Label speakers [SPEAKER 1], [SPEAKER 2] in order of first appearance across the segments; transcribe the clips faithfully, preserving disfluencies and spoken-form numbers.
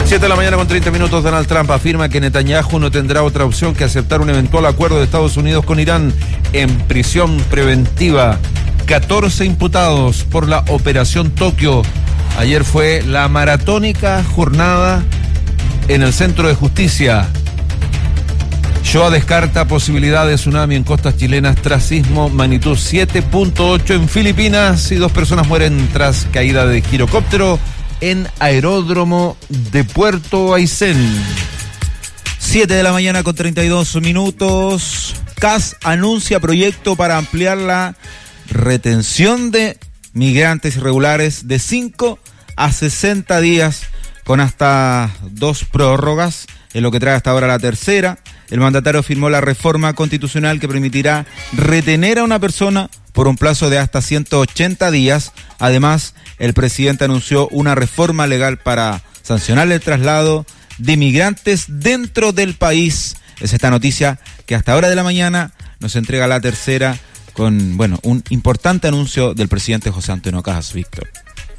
[SPEAKER 1] siete de la mañana con treinta minutos. Donald Trump afirma que Netanyahu no tendrá otra opción que aceptar un eventual acuerdo de Estados Unidos con Irán. En prisión preventiva, catorce imputados por la Operación Tokio. Ayer fue la maratónica jornada en el Centro de Justicia. Shoah descarta posibilidad de tsunami en costas chilenas tras sismo magnitud siete punto ocho en Filipinas y dos personas mueren tras caída de girocóptero en aeródromo de Puerto Aysén.
[SPEAKER 2] siete de la mañana con treinta y dos minutos. C A S anuncia proyecto para ampliar la retención de migrantes irregulares de cinco a sesenta días con hasta dos prórrogas, en lo que trae hasta ahora la tercera. El mandatario firmó la reforma constitucional que permitirá retener a una persona por un plazo de hasta ciento ochenta días. Además, el presidente anunció una reforma legal para sancionar el traslado de migrantes dentro del país. Es esta noticia que hasta ahora de la mañana nos entrega la tercera con, bueno, un importante anuncio del presidente José Antonio Caz, Víctor.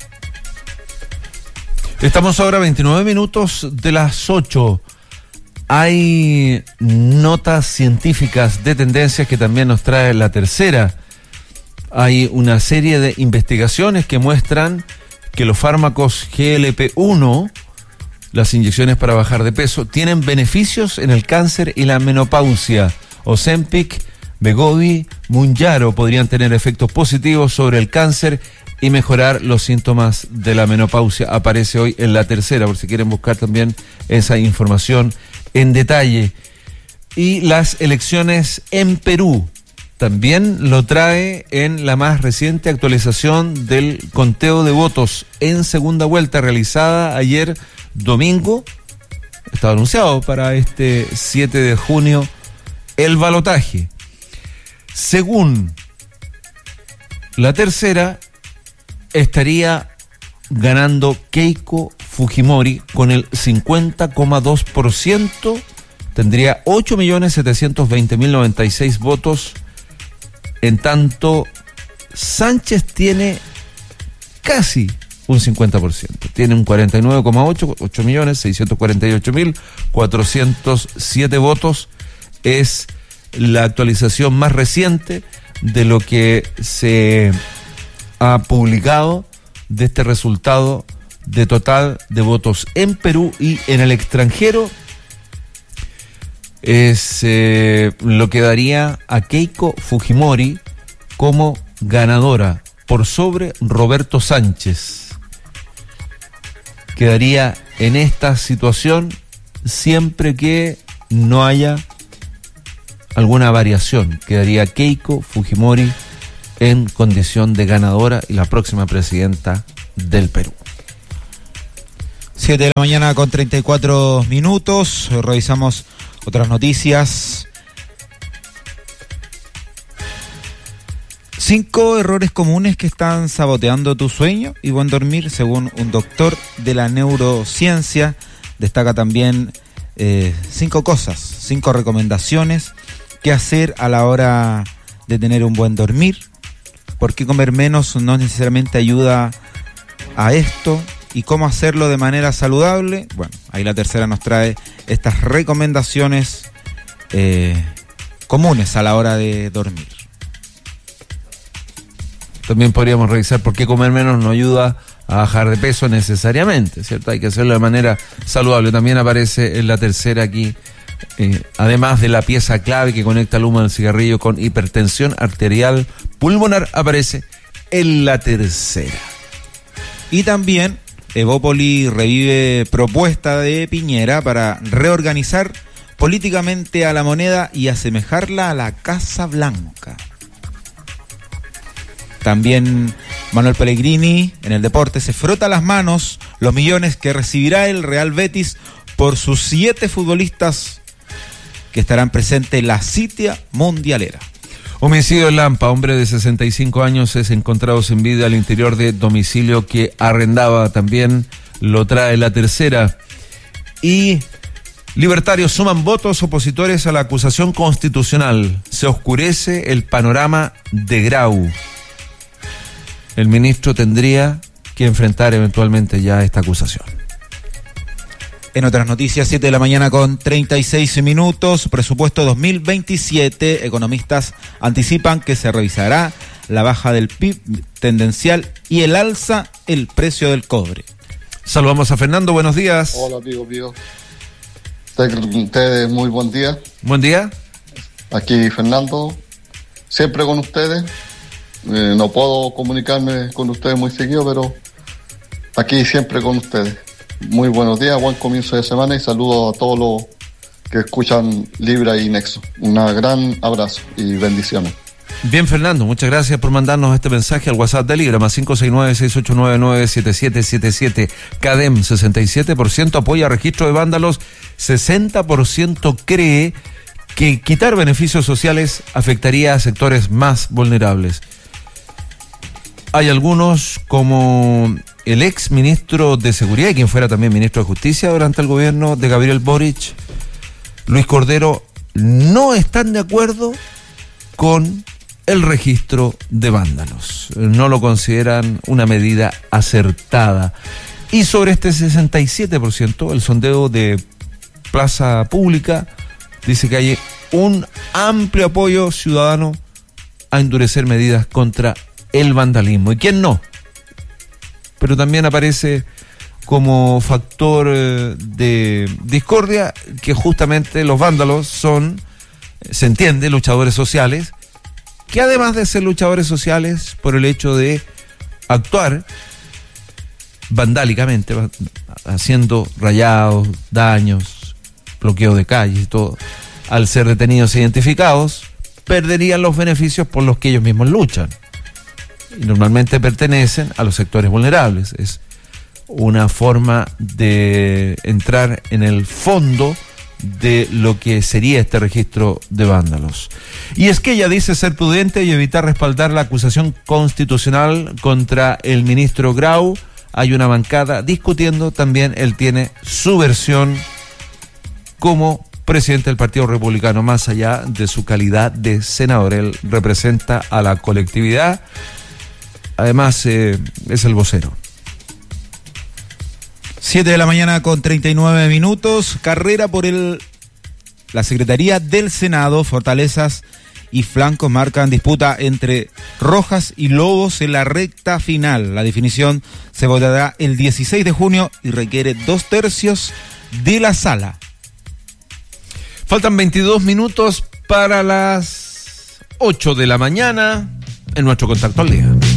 [SPEAKER 1] Estamos ahora a veintinueve minutos de las ocho. Hay notas científicas de tendencias que también nos trae la tercera. Hay una serie de investigaciones que muestran que los fármacos G L P uno, las inyecciones para bajar de peso, tienen beneficios en el cáncer y la menopausia. Ozempic, Wegovy, Mounjaro podrían tener efectos positivos sobre el cáncer y mejorar los síntomas de la menopausia. Aparece hoy en la tercera, por si quieren buscar también esa información en detalle. Y las elecciones en Perú también lo trae en la más reciente actualización del conteo de votos en segunda vuelta realizada ayer domingo. Estaba anunciado para este siete de junio el balotaje. Según la tercera, estaría ganando Keiko Fujimori con el cincuenta coma dos por ciento, tendría ocho millones setecientos veinte mil noventa y seis votos, en tanto Sánchez tiene casi un cincuenta por ciento, tiene un cuarenta y nueve coma ocho, ocho millones seiscientos cuarenta y ocho mil cuatrocientos siete votos. Es la actualización más reciente de lo que se ha publicado de este resultado de total de votos en Perú y en el extranjero. Es eh, lo que daría a Keiko Fujimori como ganadora por sobre Roberto Sánchez. Quedaría en esta situación siempre que no haya alguna variación. Quedaría Keiko Fujimori en condición de ganadora y la próxima presidenta del Perú.
[SPEAKER 2] siete de la mañana con treinta y cuatro minutos. Revisamos otras noticias. Cinco errores comunes que están saboteando tu sueño y buen dormir, según un doctor de la neurociencia. Destaca también eh, cinco cosas, cinco recomendaciones que hacer a la hora de tener un buen dormir. ¿Por qué comer menos no necesariamente ayuda a esto? ¿Y cómo hacerlo de manera saludable? Bueno, ahí la tercera nos trae estas recomendaciones eh, comunes a la hora de dormir.
[SPEAKER 1] También podríamos revisar por qué comer menos no ayuda a bajar de peso necesariamente, ¿cierto? Hay que hacerlo de manera saludable. También aparece en la tercera aquí, eh, además de la pieza clave que conecta el humo del cigarrillo con hipertensión arterial pulmonar, aparece en la tercera.
[SPEAKER 2] Y también Evópoli revive propuesta de Piñera para reorganizar políticamente a la moneda y asemejarla a la Casa Blanca. También Manuel Pellegrini en el deporte se frota las manos los millones que recibirá el Real Betis por sus siete futbolistas que estarán presentes en la cita mundialera.
[SPEAKER 1] Homicidio en Lampa, hombre de sesenta y cinco años es encontrado sin vida al interior de domicilio que arrendaba. También lo trae la tercera. Y libertarios suman votos opositores a la acusación constitucional. Se oscurece el panorama de Grau. El ministro tendría que enfrentar eventualmente ya esta acusación.
[SPEAKER 2] En otras noticias, siete de la mañana con treinta y seis minutos, presupuesto dos mil veintisiete, economistas anticipan que se revisará la baja del P I B tendencial y el alza el precio del cobre.
[SPEAKER 1] Saludamos a Fernando, buenos días.
[SPEAKER 3] Hola, amigo mío. Ustedes, muy buen día.
[SPEAKER 1] Buen día.
[SPEAKER 3] Aquí Fernando, siempre con ustedes. Eh, no puedo comunicarme con ustedes muy seguido, pero aquí siempre con ustedes. Muy buenos días, buen comienzo de semana y saludos a todos los que escuchan Libra y Nexo. Un gran abrazo y bendiciones.
[SPEAKER 1] Bien, Fernando, muchas gracias por mandarnos este mensaje al WhatsApp de Libra, más cinco seis nueve, seis ocho nueve, nueve siete siete siete siete. CADEM, sesenta y siete por ciento apoya registro de vándalos, sesenta por ciento cree que quitar beneficios sociales afectaría a sectores más vulnerables. Hay algunos, como el ex ministro de Seguridad y quien fuera también ministro de Justicia durante el gobierno de Gabriel Boric, Luis Cordero, no están de acuerdo con el registro de vándalos. No lo consideran una medida acertada. Y sobre este sesenta y siete por ciento, el sondeo de Plaza Pública dice que hay un amplio apoyo ciudadano a endurecer medidas contra el vandalismo. ¿Y quién no? Pero también aparece como factor de discordia que justamente los vándalos son, se entiende, luchadores sociales, que además de ser luchadores sociales por el hecho de actuar vandálicamente, haciendo rayados, daños, bloqueo de calles y todo, al ser detenidos e identificados, perderían los beneficios por los que ellos mismos luchan. Y normalmente pertenecen a los sectores vulnerables. Es una forma de entrar en el fondo de lo que sería este registro de vándalos. Y es que ella dice ser prudente y evitar respaldar la acusación constitucional contra el ministro Grau. Hay una bancada discutiendo, también él tiene su versión como presidente del Partido Republicano, más allá de su calidad de senador. Él representa a la colectividad, además eh, es el vocero.
[SPEAKER 2] siete de la mañana con treinta y nueve minutos, carrera por el la Secretaría del Senado, fortalezas y flancos marcan disputa entre Rojas y Lobos en la recta final. La definición se votará el dieciséis de junio y requiere dos tercios de la sala.
[SPEAKER 1] Faltan veintidós minutos para las ocho de la mañana en nuestro Contacto al Día.